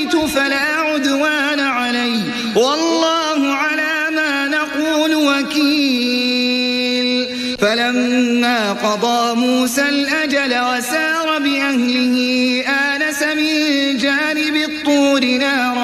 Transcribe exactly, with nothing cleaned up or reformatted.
اصطفيت فلا عدوان علي والله على ما نقول وكيل فلما قضى موسى الأجل وسار بأهله آنس من جانب الطور نارا